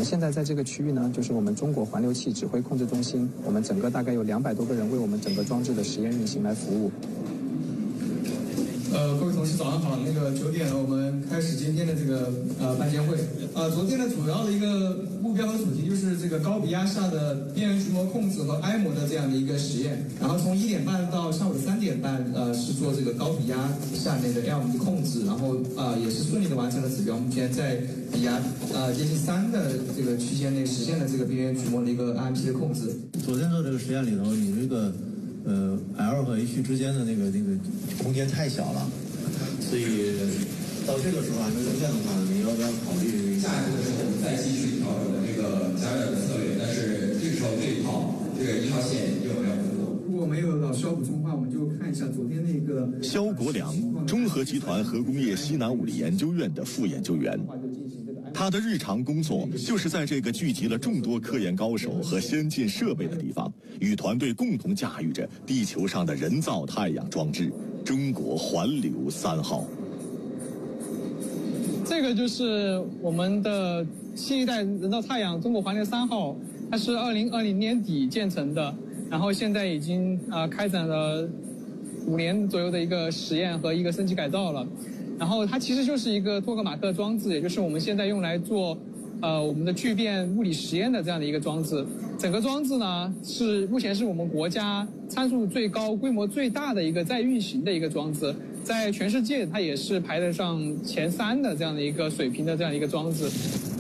现在在这个区域呢，就是我们中国环流器指挥控制中心，我们整个大概有200多个人为我们整个装置的实验运行来服务。 各位同事早上好，9点了，我们开始今天的这个班监会。昨天的主要的一个目标和主题就是这个高比压下的边缘局膜控制和埃模的这样的一个实验。然后从1点半到下午的3点半，是做这个高比压下面的 ELM 的控制，然后也是顺利的完成了指标。目前在比压接近3的这个区间内实现了这个边缘局膜的一个 RMP 的控制。 昨天做这个实验里头，你这个L 和 H 之间的那个空间太小了，所以到这个时候还没出现的话，你要不要考虑下一步的时候我们再继续调整的这个加热的策略？但是这个时候这一套这个1号线又没有服务。 如果没有老师要补充的话，我们就看一下昨天那个肖国良，中核集团核工业西南物理研究院的副研究员。他的日常工作就是在这个聚集了众多科研高手和先进设备的地方，与团队共同驾驭着地球上的人造太阳装置——中国环流3号。 这个就是我们的新一代人造太阳中国环流3号，它是2020年底建成的，然后现在已经开展了5年左右的一个实验和一个升级改造了。然后它其实就是一个托克马克装置，也就是我们现在用来做我们的聚变物理实验的这样的一个装置。整个装置呢目前是我们国家参数最高、规模最大的一个在运行的一个装置，在全世界它也是排得上前3的这样的一个水平的这样一个装置。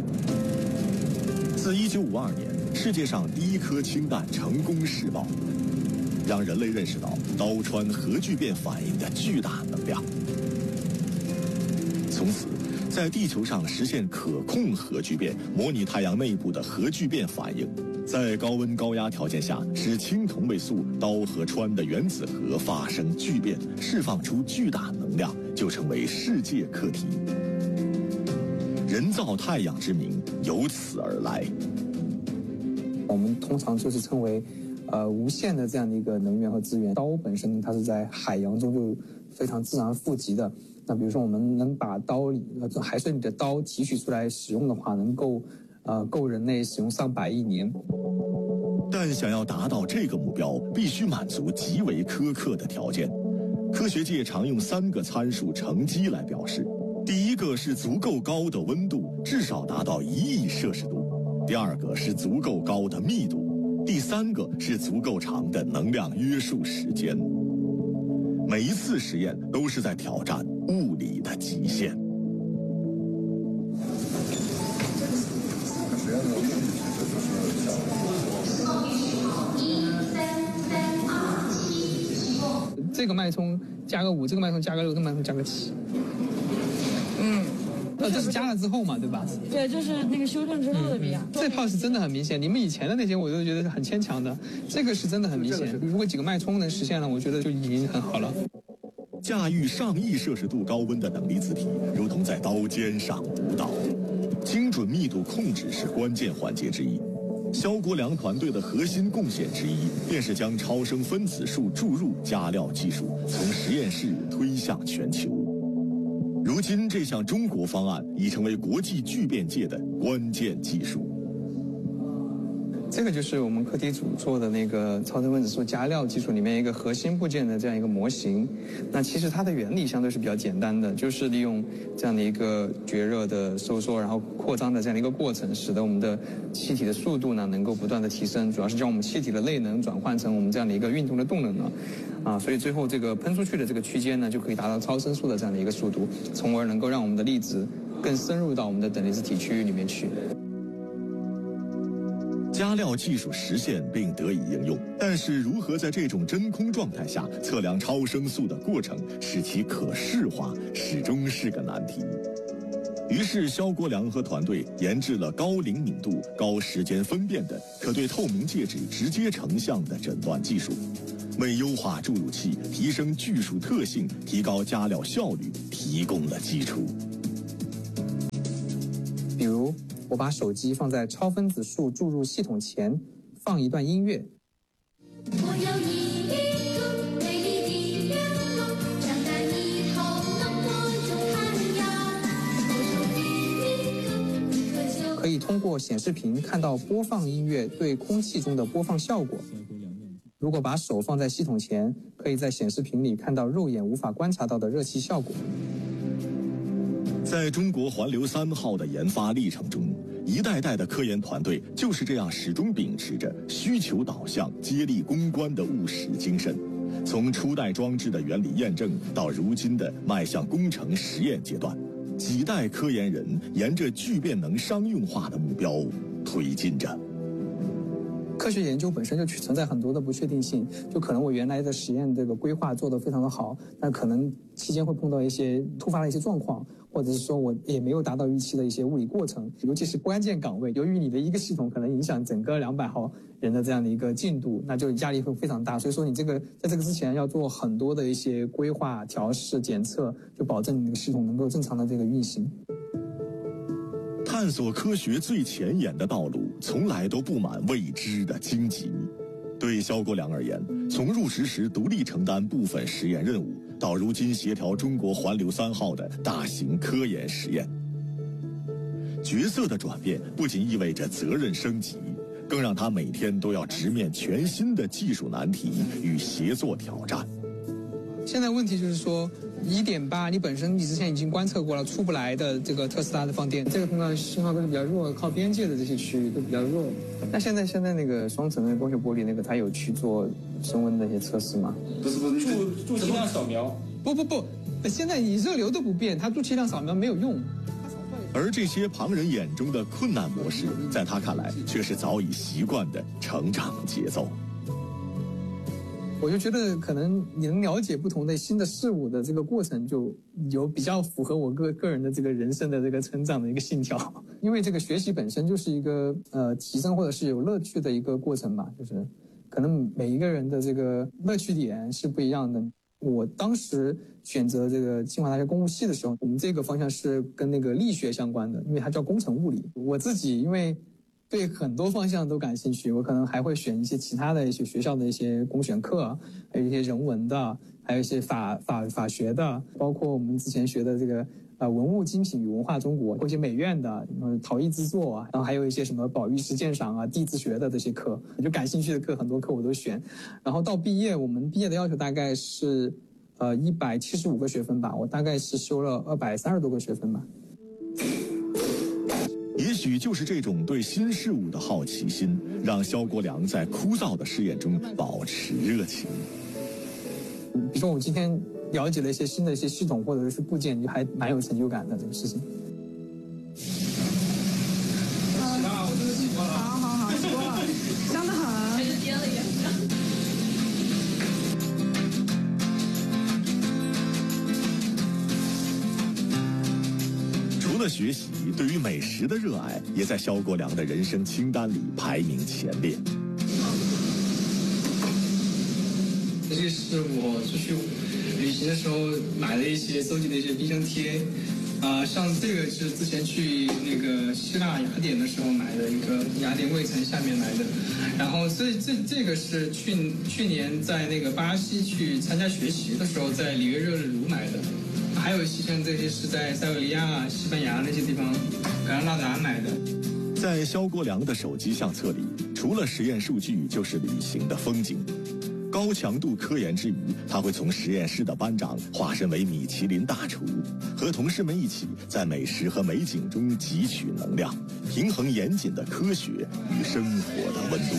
自1952年，世界上第一颗氢弹成功试爆，让人类认识到刀穿核聚变反应的巨大能量。从此，在地球上实现可控核聚变，模拟太阳内部的核聚变反应，在高温高压条件下，使氢同位素氘和氚的原子核发生聚变，释放出巨大能量，就成为世界课题。人造太阳之名由此而来。 我们通常就是称为无限的这样的一个能源和资源。氘本身它是在海洋中就非常自然富集的。那比如说我们能把海水里的氘提取出来使用的话，能够够人类使用上百亿年。 但想要达到这个目标，必须满足极为苛刻的条件。科学界常用3个参数乘积来表示。第一个是足够高的温度，至少达到1亿摄氏度；第二个是足够高的密度；第3个是足够长的能量约束时间。每一次实验都是在挑战物理的极限。 这个脉冲加个5，这个脉冲加个6，这个脉冲加个7。这是加了之后嘛，对吧？ 对，就是那个修正之后的比啊。 这炮是真的很明显，你们以前的那些我都觉得是很牵强的，这个是真的很明显。如果几个脉冲能实现了，我觉得就已经很好了。 驾驭上亿摄氏度高温的等离子体，如同在刀尖上舞蹈。精准密度控制是关键环节之一。肖国良团队的核心贡献之一，便是将超声分子束注入加料技术从实验室推向全球。如今，这项中国方案已成为国际聚变界的关键技术。 这个就是我们课题组做的那个超声分子束加料技术里面一个核心部件的这样一个模型。那其实它的原理相对是比较简单的，就是利用这样的一个绝热的收缩然后扩张的这样的一个过程，使得我们的气体的速度呢能够不断的提升，主要是将我们气体的内能转换成我们这样的一个运动的动能了。所以最后这个喷出去的这个区间呢，就可以达到超声速的这样的一个速度，从而能够让我们的粒子更深入到我们的等离子体区域里面去。 加料技术实现并得以应用，但是如何在这种真空状态下测量超声速的过程，使其可视化，始终是个难题。于是肖国良和团队研制了高灵敏度、高时间分辨的可对透明介质直接成像的诊断技术，为优化注入器、提升聚数特性、提高加料效率提供了基础。 比如我把手机放在超分子束注入系统前，放一段音乐。 我有一个美丽的愿望，长大以后能播种太阳。我有一颗可以通过显示屏看到播放音乐对空气中的播放效果。如果把手放在系统前，可以在显示屏里看到肉眼无法观察到的热气效果。 在中国环流3号的研发历程中，一代代的科研团队就是这样始终秉持着需求导向、接力攻关的务实精神。从初代装置的原理验证到如今的迈向工程实验阶段，几代科研人沿着聚变能商用化的目标推进着。 科学研究本身就存在很多的不确定性，就可能我原来的实验这个规划做得非常的好，但可能期间会碰到一些突发的一些状况，或者是说我也没有达到预期的一些物理过程，尤其是关键岗位，由于你的一个系统可能影响整个200号人的这样的一个进度，那就压力会非常大。所以说你这个在这个之前要做很多的一些规划、调试、检测，就保证你这个系统能够正常的这个运行。 探索科学最前沿的道路，从来都布满未知的荆棘。对肖国梁而言，从入职时独立承担部分实验任务，到如今协调中国环流3号的大型科研实验，角色的转变不仅意味着责任升级，更让他每天都要直面全新的技术难题与协作挑战。 现在问题就是说1.8，你本身你之前已经观测过了，出不来的这个特斯拉的放电，这个通常信号都是比较弱，靠边界的这些区域都比较弱。那现在那个双层的光学玻璃那个，它有去做升温的一些测试吗？ 不是，驻气量扫描。 不，现在你热流都不变，它驻气量扫描没有用。 而这些旁人眼中的困难模式，在他看来却是早已习惯的成长节奏。 我就觉得可能你能了解不同的新的事物的这个过程，就有比较符合我个人的这个人生的这个成长的一个信条。因为这个学习本身就是一个提升或者是有乐趣的一个过程吧，就是可能每一个人的这个乐趣点是不一样的。我当时选择这个清华大学工务系的时候，我们这个方向是跟那个力学相关的，因为它叫工程物理。我自己因为对很多方向都感兴趣，我可能还会选一些其他的一些学校的一些公选课，还有一些人文的，还有一些法学的，包括我们之前学的这个文物精品与文化中国，或一些美院的陶艺制作啊，然后还有一些什么保育实鉴赏啊、地质学的这些课，我就感兴趣的课很多课我都选。然后到毕业，我们毕业的要求大概是175个学分吧，我大概是修了230多个学分吧。 也许就是这种对新事物的好奇心，让肖国梁在枯燥的试验中保持热情。 比如说我们今天了解了一些新的一些系统或者是部件，就还蛮有成就感的这个事情。 我真的喜欢了。 好，习惯了，香得很。还是颠了一样。 除了学习，对于美食的热爱也在肖国梁的人生清单里排名前列。 这是我出去旅行的时候买的一些收集的一些冰箱贴，像这个是之前去那个希腊雅典的时候买的一个雅典卫城下面来的，然后这个是去年在那个巴西去参加学习的时候在里约热内卢买的。还有一些像这些是在塞维利亚、西班牙那些地方，格拉纳达买的。 在肖国梁的手机相册里，除了实验数据，就是旅行的风景。高强度科研之余，他会从实验室的班长化身为米其林大厨，和同事们一起在美食和美景中汲取能量，平衡严谨的科学与生活的温度。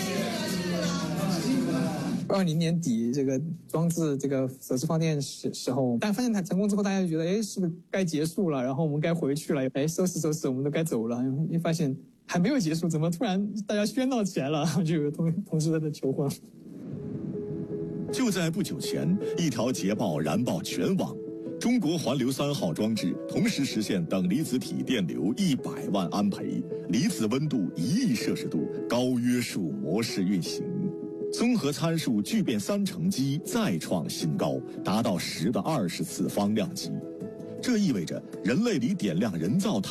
2020年底这个装置这个首次放电时候，但发现它成功之后，大家就觉得是不是该结束了，然后我们该回去了，收拾我们都该走了。一发现还没有结束，怎么突然大家喧闹起来了，就有同事在求婚。 就在不久前，一条捷报燃爆全网，中国环流3号装置同时实现等离子体电流100万安培、离子温度1亿摄氏度高约束模式运行。综合参数聚变3乘积再创新高，达到10的20次方量级。这意味着人类离点亮人造